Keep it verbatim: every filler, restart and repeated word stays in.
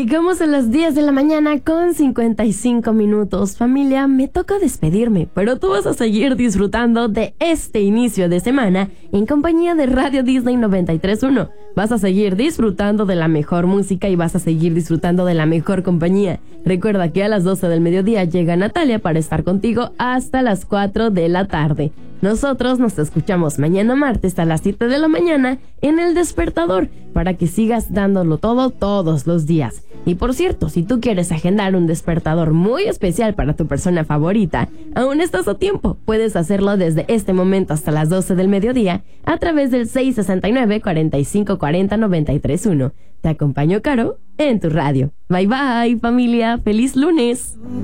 Llegamos a las diez de la mañana con cincuenta y cinco minutos. Familia, me toca despedirme, pero tú vas a seguir disfrutando de este inicio de semana en compañía de Radio Disney noventa y tres punto uno. Vas a seguir disfrutando de la mejor música y vas a seguir disfrutando de la mejor compañía. Recuerda que a las doce del mediodía llega Natalia para estar contigo hasta las cuatro de la tarde. Nosotros nos escuchamos mañana martes a las siete de la mañana en El Despertador para que sigas dándolo todo todos los días. Y por cierto, si tú quieres agendar un despertador muy especial para tu persona favorita, aún estás a tiempo. Puedes hacerlo desde este momento hasta las doce del mediodía a través del seis sesenta y nueve, cuarenta y cinco cuarenta, noventa y tres uno. Te acompaño, Caro, en tu radio. Bye bye, familia. ¡Feliz lunes!